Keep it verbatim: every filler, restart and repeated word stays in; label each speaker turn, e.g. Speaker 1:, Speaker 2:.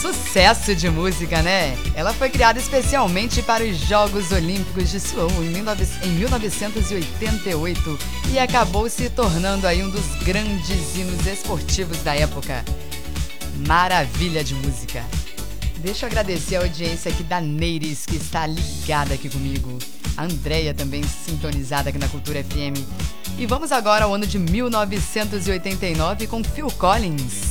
Speaker 1: sucesso de música, né? Ela foi criada especialmente para os Jogos Olímpicos de Seul em mil novecentos e oitenta e oito e acabou se tornando aí um dos grandes hinos esportivos da época. Maravilha de música. Deixa eu agradecer a audiência aqui da Neires, que está ligada aqui comigo. A Andréia também sintonizada aqui na Cultura F M. E vamos agora ao ano de mil novecentos e oitenta e nove com Phil Collins.